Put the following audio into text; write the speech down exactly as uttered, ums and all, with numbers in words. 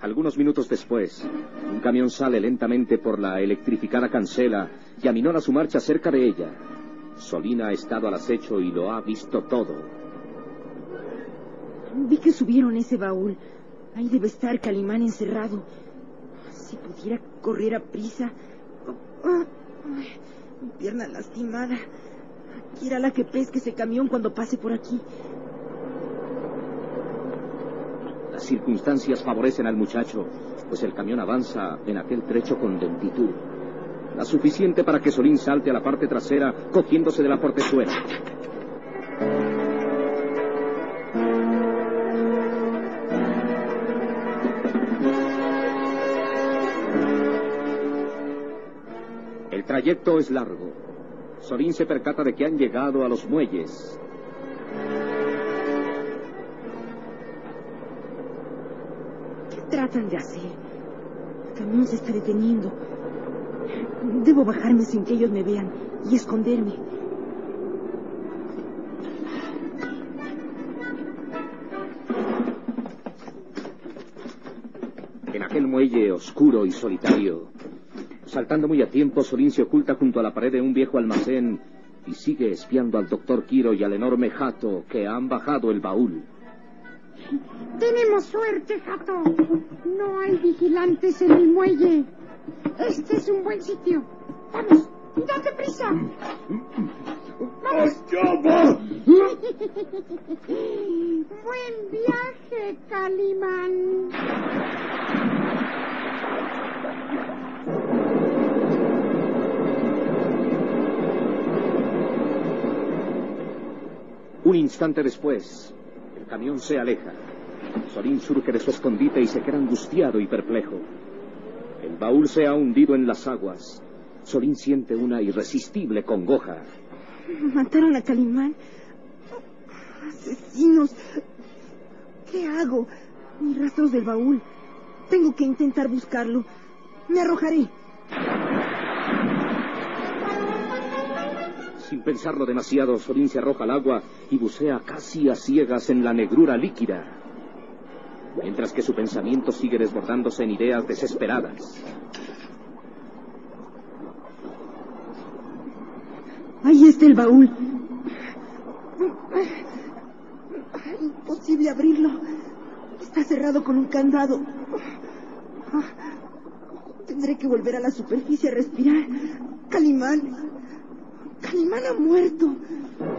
Algunos minutos después, un camión sale lentamente por la electrificada cancela y aminora su marcha cerca de ella. Solín ha estado al acecho y lo ha visto todo. Vi que subieron ese baúl. Ahí debe estar Calimán encerrado. Si pudiera correr a prisa. Ay, mi pierna lastimada. Quiera la que pesque ese camión cuando pase por aquí. Las circunstancias favorecen al muchacho, pues el camión avanza en aquel trecho con lentitud. La suficiente para que Solín salte a la parte trasera, cogiéndose de la portezuela. El trayecto es largo. Solín se percata de que han llegado a los muelles. ¿Qué tratan de hacer? El camión se está deteniendo. Debo bajarme sin que ellos me vean y esconderme. En aquel muelle oscuro y solitario, saltando muy a tiempo, Solín se oculta junto a la pared de un viejo almacén y sigue espiando al doctor Quiro y al enorme Jato que han bajado el baúl. Tenemos suerte, Jato. No hay vigilantes en el muelle. Este es un buen sitio. Vamos, date prisa. ¡Vamos! Buen viaje, Calimán. Un instante después, el camión se aleja. Solín surge de su escondite y se queda angustiado y perplejo. El baúl se ha hundido en las aguas. Solín siente una irresistible congoja. ¿Mataron a Calimán? ¡Asesinos! ¿Qué hago? Ni rastros del baúl. Tengo que intentar buscarlo. Me arrojaré. Sin pensarlo demasiado, Solín se arroja al agua y bucea casi a ciegas en la negrura líquida, mientras que su pensamiento sigue desbordándose en ideas desesperadas. Ahí está el baúl. Imposible abrirlo. Está cerrado con un candado. Tendré que volver a la superficie a respirar. Calimán. Calimán ha muerto.